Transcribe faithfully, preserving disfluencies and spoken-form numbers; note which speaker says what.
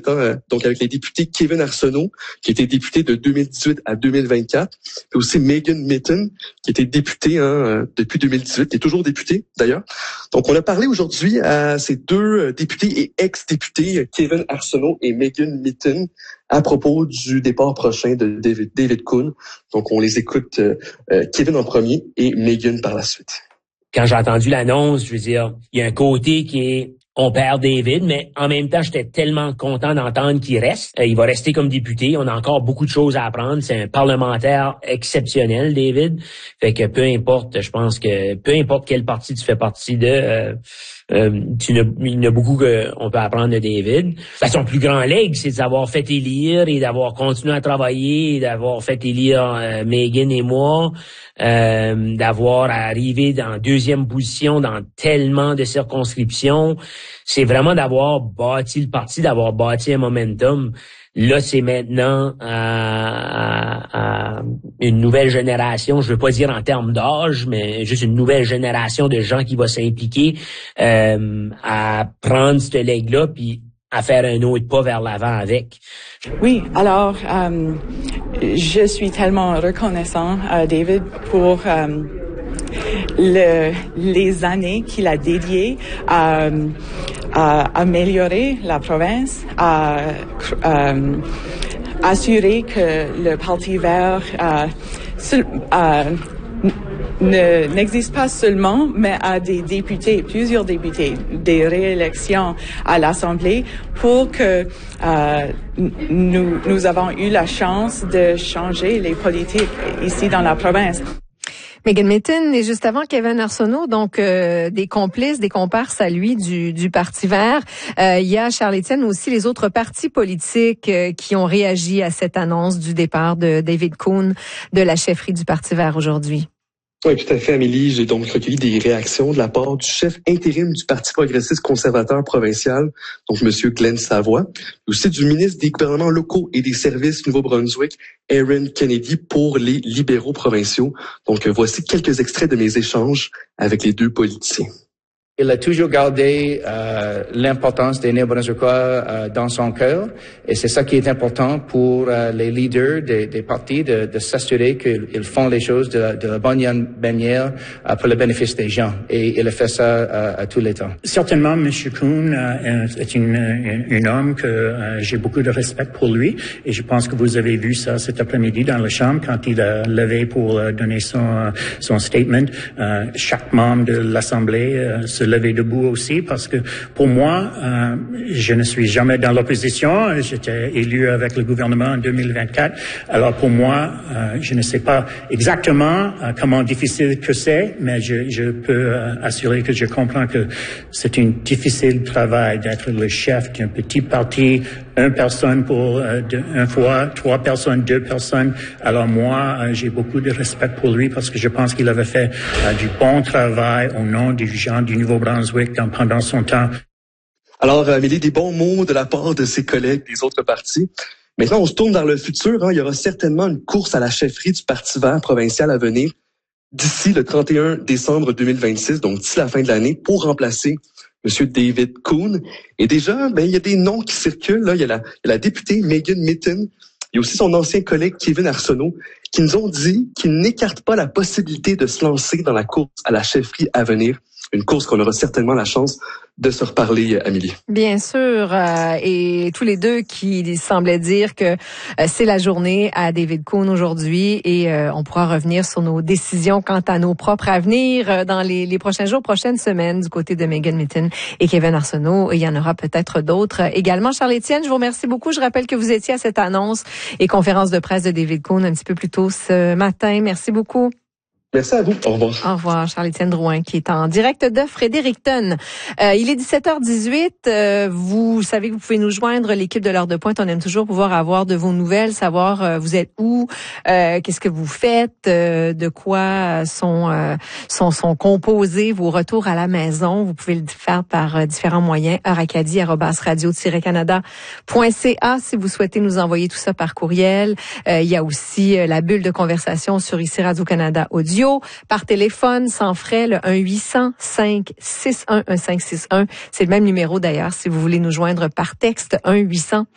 Speaker 1: suite, hein, donc avec les députés Kevin Arsenault, qui était député de deux mille dix-huit à deux mille vingt-quatre, puis aussi Megan Mitton, qui était député hein, depuis deux mille dix-huit, qui est toujours député d'ailleurs. Donc on a parlé aujourd'hui à ces deux députés et ex-députés, Kevin Arsenault et Megan Mitton, à propos du départ prochain de David, David Coon. Donc on les écoute, euh, Kevin en premier et Megan par la suite.
Speaker 2: Quand j'ai entendu l'annonce, je veux dire, il y a un côté qui est on perd David, mais en même temps, j'étais tellement content d'entendre qu'il reste. Euh, il va rester comme député. On a encore beaucoup de choses à apprendre. C'est un parlementaire exceptionnel, David. Fait que peu importe, je pense que peu importe quel parti tu fais partie de, euh, euh, tu n'as, il y en a beaucoup qu'on peut apprendre de David. Fait, son plus grand leg, c'est d'avoir fait élire et d'avoir continué à travailler, et d'avoir fait élire euh, Megan et moi, euh, d'avoir arrivé dans deuxième position dans tellement de circonscriptions. C'est vraiment d'avoir bâti le parti, d'avoir bâti un momentum. Là, c'est maintenant à, à une nouvelle génération, je veux pas dire en termes d'âge, mais juste une nouvelle génération de gens qui va s'impliquer euh, à prendre ce leg-là puis à faire un autre pas vers l'avant avec.
Speaker 3: Oui, alors euh, je suis tellement reconnaissant à David pour euh, le, les années qu'il a dédiées à, à améliorer la province, à, à assurer que le Parti vert euh, seul, euh, ne, n'existe pas seulement, mais à des députés, plusieurs députés, des réélections à l'Assemblée pour que euh, nous, nous avons eu la chance de changer les politiques ici dans la province.
Speaker 4: Megan Mitton et juste avant Kevin Arsenault, donc euh, des complices, des comparses à lui du, du Parti vert. Euh, il y a, Charles-Étienne, aussi les autres partis politiques euh, qui ont réagi à cette annonce du départ de David Coon de la chefferie du Parti vert aujourd'hui.
Speaker 1: Oui, tout à fait, Amélie. J'ai donc recueilli des réactions de la part du chef intérim du Parti progressiste conservateur provincial, donc M. Glenn Savoie, et aussi du ministre des gouvernements locaux et des services du Nouveau-Brunswick, Aaron Kennedy, pour les libéraux provinciaux. Donc, voici quelques extraits de mes échanges avec les deux politiciens.
Speaker 5: Il a toujours gardé euh, l'importance des Néo-Brunswickois euh, dans son cœur, et c'est ça qui est important pour euh, les leaders des, des partis de, de s'assurer qu'ils font les choses de, de la bonne manière euh, pour le bénéfice des gens. Et il a fait ça euh, à tous les temps.
Speaker 6: Certainement, M. Coon euh, est une, un homme que euh, j'ai beaucoup de respect pour lui, et je pense que vous avez vu ça cet après-midi dans la Chambre quand il a levé pour euh, donner son, son statement. Euh, chaque membre de l'Assemblée euh, se lever debout aussi, parce que pour moi, euh, je ne suis jamais dans l'opposition. J'étais élu avec le gouvernement en deux mille vingt-quatre. Alors pour moi, euh, je ne sais pas exactement euh, comment difficile que c'est, mais je, je peux euh, assurer que je comprends que c'est un difficile travail d'être le chef d'un petit parti, une personne pour euh, deux, une fois, trois personnes, deux personnes. Alors moi, euh, j'ai beaucoup de respect pour lui parce que je pense qu'il avait fait euh, du bon travail au nom des gens du Nouveau-Brunswick pendant son temps.
Speaker 1: Alors, Amélie, des bons mots de la part de ses collègues des autres partis. Maintenant, on se tourne vers le futur. Hein. Il y aura certainement une course à la chefferie du Parti vert provincial à venir d'ici le trente et un décembre deux mille vingt-six, donc d'ici la fin de l'année, pour remplacer M. David Coon. Et déjà, ben, il y a des noms qui circulent. Là. Il y a la, il y a la députée Megan Mitton. Il y a aussi son ancien collègue Kevin Arsenault qui nous ont dit qu'ils n'écartent pas la possibilité de se lancer dans la course à la chefferie à venir. Une course qu'on aura certainement la chance de se reparler, Amélie.
Speaker 4: Bien sûr, euh, et tous les deux qui semblaient dire que euh, c'est la journée à David Coon aujourd'hui et euh, on pourra revenir sur nos décisions quant à nos propres avenirs euh, dans les, les prochains jours, prochaines semaines du côté de Megan Mitton et Kevin Arsenault. Il y en aura peut-être d'autres également. Charles-Étienne, je vous remercie beaucoup. Je rappelle que vous étiez à cette annonce et conférence de presse de David Coon un petit peu plus tôt ce matin. Merci beaucoup.
Speaker 1: Merci à vous. Au revoir.
Speaker 4: Au revoir. Charles-Étienne Drouin qui est en direct de Fredericton. Euh, il est dix-sept heures dix-huit. Euh, vous savez que vous pouvez nous joindre, l'équipe de l'heure de pointe. On aime toujours pouvoir avoir de vos nouvelles, savoir euh, vous êtes où, euh, qu'est-ce que vous faites, euh, de quoi sont, euh, sont sont composés vos retours à la maison. Vous pouvez le faire par euh, différents moyens. heure acadie arobase radio tiret canada point c a si vous souhaitez nous envoyer tout ça par courriel. Euh, il y a aussi euh, la bulle de conversation sur ici Radio-Canada Audio. Par téléphone, sans frais, le un huit cents cinq six un un cinq six un. C'est le même numéro d'ailleurs si vous voulez nous joindre par texte, un huit cents